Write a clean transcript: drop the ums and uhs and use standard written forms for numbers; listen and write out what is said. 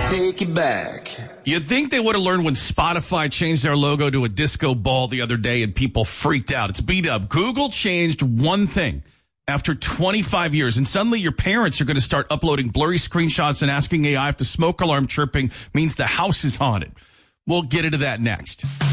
take it back. You'd think they would have learned when Spotify changed their logo to a disco ball the other day and people freaked out. It's B-Dub. Google changed one thing after 25 years, and suddenly your parents are going to start uploading blurry screenshots and asking AI if the smoke alarm chirping means the house is haunted. We'll get into that next.